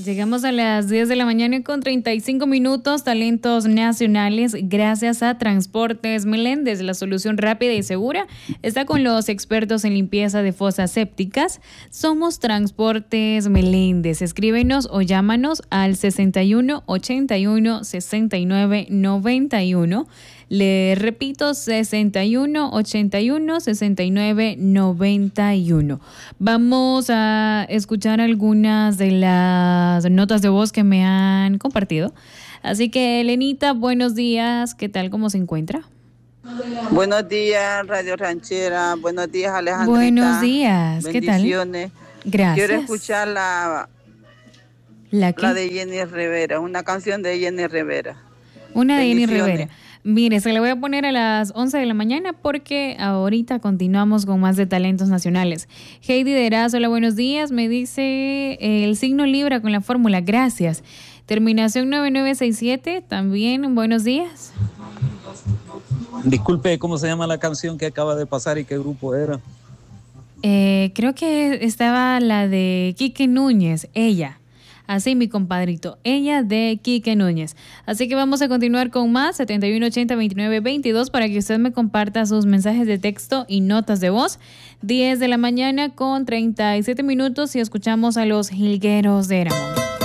Llegamos a las 10 de la mañana con 35 minutos, talentos nacionales, gracias a Transportes Meléndez, la solución rápida y segura. Está con los expertos en limpieza de fosas sépticas. Somos Transportes Meléndez. Escríbenos o llámanos al 61 81 69 91. Le repito, 61 81 69 91. Vamos a escuchar algunas de las notas de voz que me han compartido. Así que, Elenita, buenos días. ¿Qué tal? ¿Cómo se encuentra? Buenos días, Radio Ranchera. Buenos días, Alejandrita. Buenos días. ¿Qué tal? Bendiciones. Gracias. Quiero escuchar la de Jenny Rivera, una canción de Jenny Rivera. Una de Jenny Rivera. Mire, se la voy a poner a las 11 de la mañana porque ahorita continuamos con más de talentos nacionales. Heidi de Eras, hola, buenos días. Me dice el signo Libra con la fórmula, gracias. Terminación 9967, también, buenos días. Disculpe, ¿cómo se llama la canción que acaba de pasar y qué grupo era? Creo que estaba la de Quique Núñez, ella. Así, mi compadrito, ella de Quique Núñez. Así que vamos a continuar con más, 7180-2922, para que usted me comparta sus mensajes de texto y notas de voz. 10 de la mañana con 37 minutos y escuchamos a los Jilgueros de Éramos.